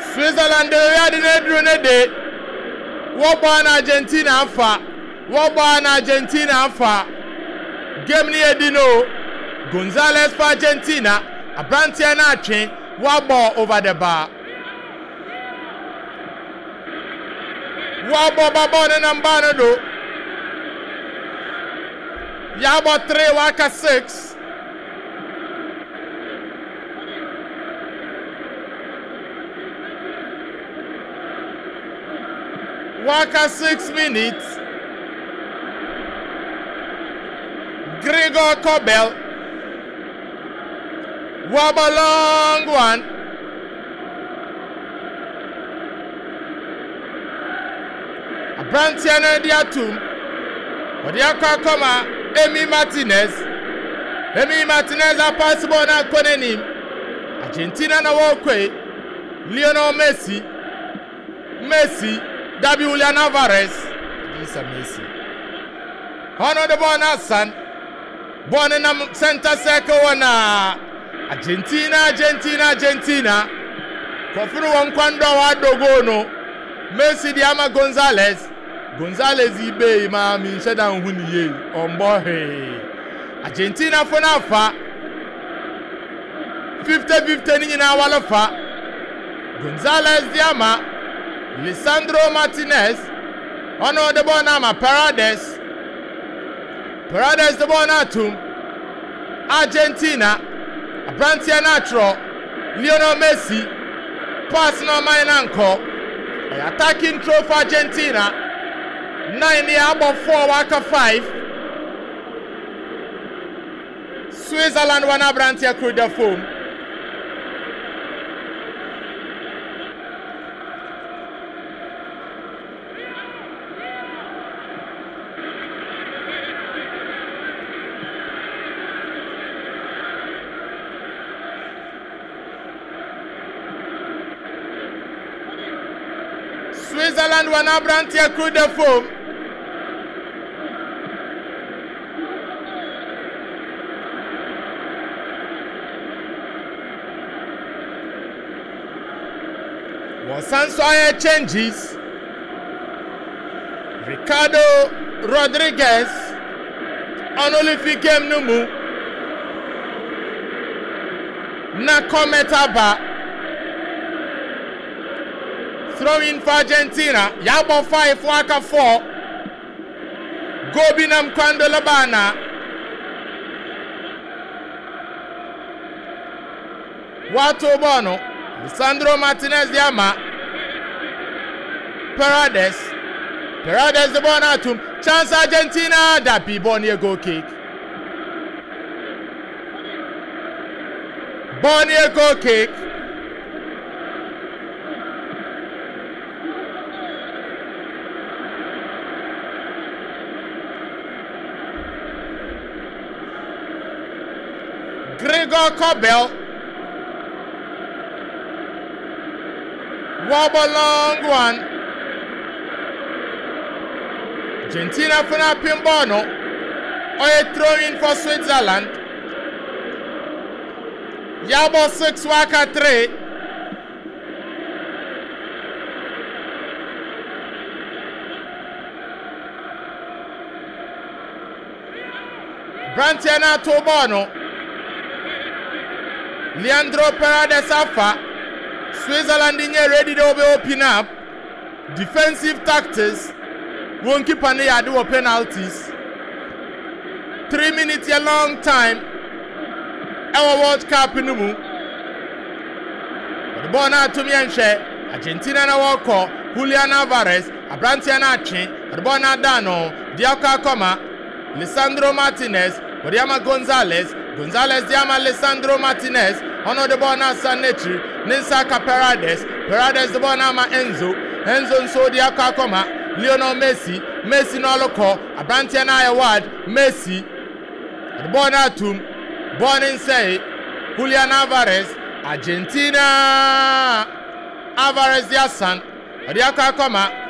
Switzerland de ya de nedru ne de wo ba na Argentina afa game ni edino Gonzalez for Argentina abrantia na atwe wa ball over the bar wa ball na number no do ya ball 3 waka 6 waka 6 minutes. Gregor Kobel wobble long one. Abrantiano Diatum Odiaka Koma Emi Martinez a possible na konenim Argentina na walkway Lionel Messi David Julian Alvarez this is Messi Honor the ball na son born in the center circle na Argentina Kofuru wankwando wa dogo no Messi diama Gonzalez ibe ma mi sheda nhuni ye ombo he Argentina fona fa 50-50 ni na wala fa Gonzalez diama Lisandro Martinez ono de bona ma Paredes the ball atum Argentina Abrantia natural Lionel Messi pass no mine anko attacking throw for Argentina 9 year about 4 waka 5 Switzerland one Abrantia crew the foam Switzerland one Abrantia crew the foam. Wasansoye changes. Ricardo Rodriguez Onolifikem Numu na Kometaba. Throw in for Argentina. Yabo 5 waka 4. Gobinam Kwando Labana. Wato Bono. Lisandro Martinez Diama. Paredes the Bonatum. Chance Argentina. Dapi Bonnier goal kick. Gregor Kobel wobble long one. Argentina funa pimbono oye throw in for Switzerland. Yabo 6 waka 3. Brantiana Tobono Leandro Paredes Afa. Switzerland is ready to open up. Defensive tactics won't keep an eye do penalties. 3 minutes a long time. Our World Cup in the moon. The ball now to me and share. Argentina na walko. Julian Alvarez. Abrantia na chin. The ball now Dano. Diaka Koma. Lisandro Martinez. Odiama Gonzalez Diama Lisandro Martinez. Ono the ball now Sanetri. Ninsaka Paredes the ball now Enzo nso Diaka Koma. Lionel Messi no loko. Abrantia na award. Messi. The ball now to born in say Julian Alvarez. Argentina Alvarez their son. Diaka Koma.